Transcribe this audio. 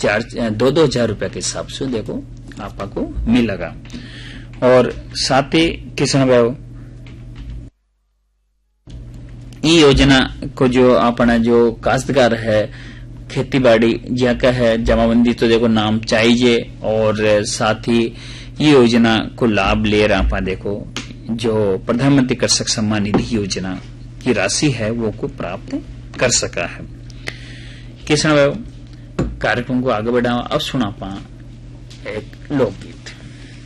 दो हजार रुपया के हिसाब से देखो आपको मिलेगा। और साथ ही किसान भाई ये योजना को जो अपना जो काश्तकार है खेती बाड़ी ज्या का है जमाबंदी तो देखो नाम चाहिए। और साथ ही ये योजना को लाभ ले रहा आप देखो जो प्रधानमंत्री कृषक सम्मान निधि योजना की राशि है वो को प्राप्त कर सका है। किसान भाई कार्यक्रम को आगे बढ़ावा अब सुना पा एक लोकगीत।